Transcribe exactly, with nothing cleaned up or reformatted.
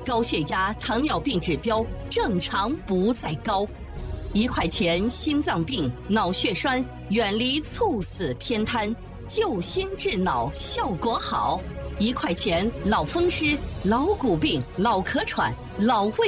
高血压、糖尿病指标正常不再高。一块钱心脏病、脑血栓，远离猝死偏瘫，救心治脑效果好。一块钱脑风湿、老骨病、脑咳喘、老胃